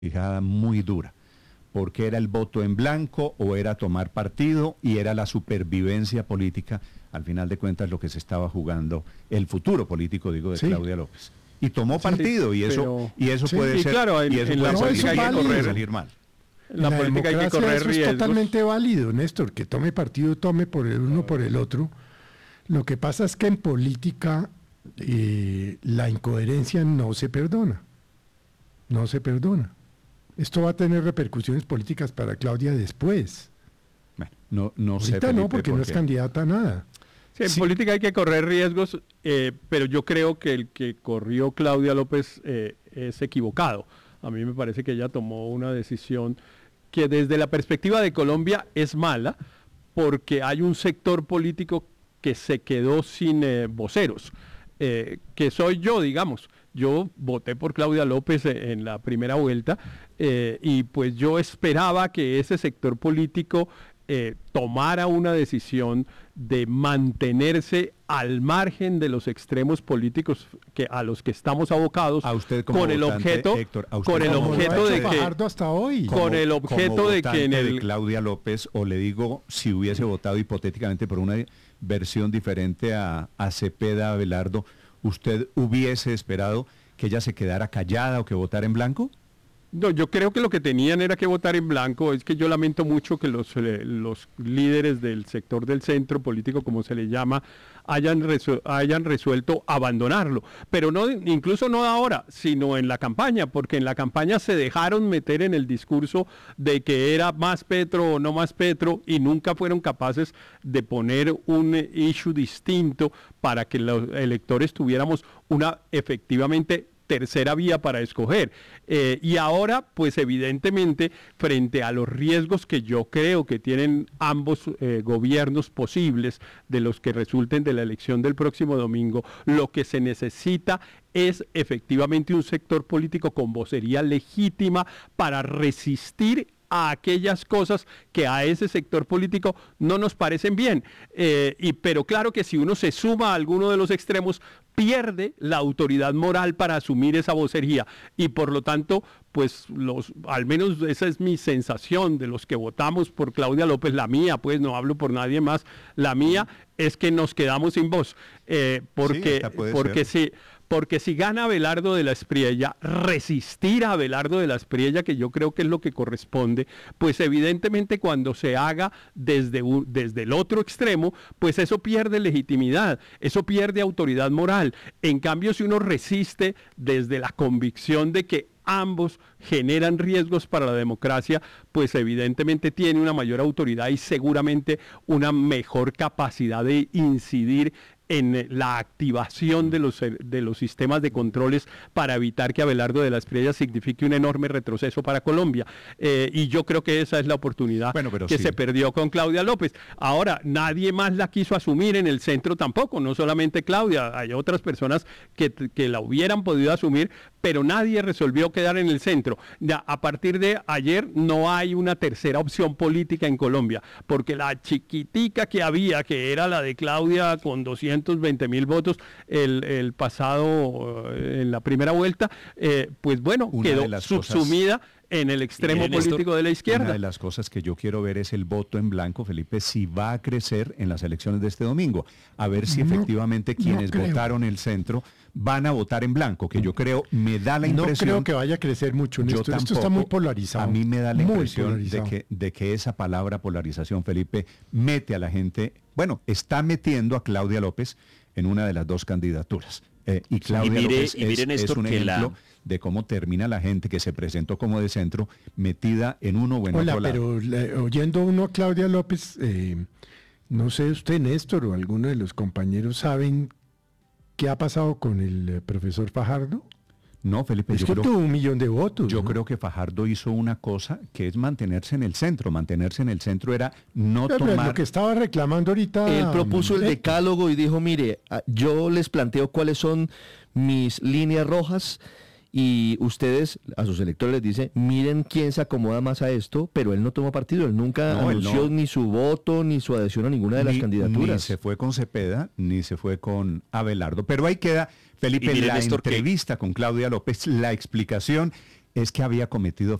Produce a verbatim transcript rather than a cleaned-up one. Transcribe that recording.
fijada muy dura, porque era el voto en blanco o era tomar partido y era la supervivencia política, al final de cuentas lo que se estaba jugando, el futuro político, digo, de sí. Claudia López. Y tomó partido, sí, y eso pero, y eso sí, puede y ser, claro, en, y eso en puede la salir, política hay que correr, salir mal. En la, la política hay que correr eso riesgos. Es totalmente válido, Néstor, que tome partido, tome por el uno por el otro. Lo que pasa es que en política eh, la incoherencia no se perdona, no se perdona. Esto va a tener repercusiones políticas para Claudia después. Bueno, no, no Ahorita sé, Felipe, no, porque ¿por no es candidata a nada. Sí, en sí. política hay que correr riesgos, eh, pero yo creo que el que corrió Claudia López eh, es equivocado. A mí me parece que ella tomó una decisión que desde la perspectiva de Colombia es mala, porque hay un sector político que se quedó sin eh, voceros, eh, que soy yo, digamos. Yo voté por Claudia López en la primera vuelta eh, y pues yo esperaba que ese sector político eh, tomara una decisión de mantenerse al margen de los extremos políticos que a los que estamos abocados, a usted como con el votante, objeto, Héctor, a usted con el objeto de que hasta hoy. con como, el objeto de que en el de Claudia López, o le digo, si hubiese votado hipotéticamente por una versión diferente a, a Cepeda Abelardo, ¿usted hubiese esperado que ella se quedara callada o que votara en blanco? No, yo creo que lo que tenían era que votar en blanco. Es que yo lamento mucho que los, eh, los líderes del sector del centro político, como se le llama, hayan, resu- hayan resuelto abandonarlo. Pero no, incluso no ahora, sino en la campaña, porque en la campaña se dejaron meter en el discurso de que era más Petro o no más Petro y nunca fueron capaces de poner un issue distinto para que los electores tuviéramos una efectivamente tercera vía para escoger. Eh, y ahora, pues evidentemente, frente a los riesgos que yo creo que tienen ambos eh, gobiernos posibles de los que resulten de la elección del próximo domingo, lo que se necesita es efectivamente un sector político con vocería legítima para resistir a aquellas cosas que a ese sector político no nos parecen bien. Eh, y, pero claro que si uno se suma a alguno de los extremos, pierde la autoridad moral para asumir esa vocería. Y por lo tanto, pues los, al menos esa es mi sensación de los que votamos por Claudia López, la mía, pues no hablo por nadie más, la mía es que nos quedamos sin voz. Eh, porque sí, porque si... Porque si gana Abelardo de la Espriella, resistir a Abelardo de la Espriella, que yo creo que es lo que corresponde, pues evidentemente cuando se haga desde, un, desde el otro extremo, pues eso pierde legitimidad, eso pierde autoridad moral. En cambio, si uno resiste desde la convicción de que ambos generan riesgos para la democracia, pues evidentemente tiene una mayor autoridad y seguramente una mejor capacidad de incidir en la activación de los, de los sistemas de controles para evitar que Abelardo de la Espriella signifique un enorme retroceso para Colombia. Eh, y yo creo que esa es la oportunidad bueno, que sí. se perdió con Claudia López. Ahora, nadie más la quiso asumir en el centro tampoco, no solamente Claudia, hay otras personas que, que la hubieran podido asumir, pero nadie resolvió quedar en el centro. Ya, a partir de ayer no hay una tercera opción política en Colombia, porque la chiquitica que había, que era la de Claudia con doscientos veinte mil votos el, el pasado, en la primera vuelta, eh, pues bueno, una quedó subsumida cosas, en el extremo político esto, de la izquierda. Una de las cosas que yo quiero ver es el voto en blanco, Felipe, si va a crecer en las elecciones de este domingo. A ver si no, efectivamente quienes no votaron el centro van a votar en blanco, que yo creo, me da la impresión... No creo que vaya a crecer mucho, Néstor. Tampoco, esto está muy polarizado. A mí me da la impresión de que, de que esa palabra polarización, Felipe, mete a la gente... Bueno, está metiendo a Claudia López en una de las dos candidaturas. Eh, y Claudia y mire, López y mire, es, Néstor, es un que ejemplo la... de cómo termina la gente que se presentó como de centro, metida en uno o en Hola, otro lado. pero la, oyendo uno a Claudia López, eh, no sé usted, Néstor, o alguno de los compañeros saben qué ha pasado con el eh, profesor Fajardo. No, Felipe, es yo que creo, tuvo un millón de votos. Yo ¿no? creo que Fajardo hizo una cosa que es mantenerse en el centro. Mantenerse en el centro era no pero tomar... Lo que estaba reclamando ahorita... Él propuso el decálogo y dijo, mire, yo les planteo cuáles son mis líneas rojas y ustedes, a sus electores les dice, miren quién se acomoda más a esto, pero él no tomó partido, él nunca no, anunció él no. ni su voto, ni su adhesión a ninguna de ni, las candidaturas. Ni se fue con Cepeda, ni se fue con Abelardo. Pero ahí queda, Felipe, la Néstor, entrevista que... con Claudia López, la explicación es que había cometido